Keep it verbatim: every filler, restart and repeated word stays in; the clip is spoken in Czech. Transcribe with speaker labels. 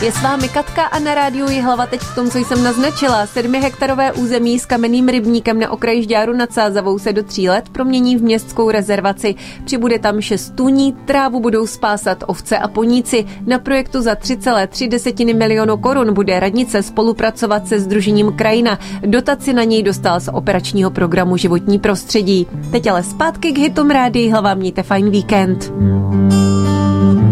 Speaker 1: Je s vámi Katka a na rádiu Jihlava teď v tom, co jsem naznačila. Sedmihektarové území s kamenným rybníkem na okraji Žďáru nad Sázavou se do tří let promění v městskou rezervaci. Přibude tam šest tůní, trávu budou spásat ovce a poníci. Na projektu za tři celé tři milionu korun bude radnice spolupracovat se sdružením Krajina. Dotaci na něj dostal z operačního programu Životní prostředí. Teď ale zpátky k hitům Rádia Jihlava, mějte fajn víkend.